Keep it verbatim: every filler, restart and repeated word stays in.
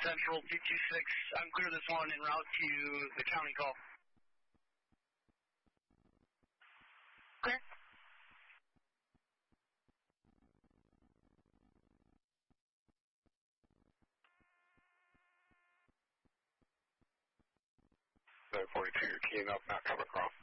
Central two two six. I'm clear this one en route to the county call. Clear. seven forty-two, you're keying up, not coming across.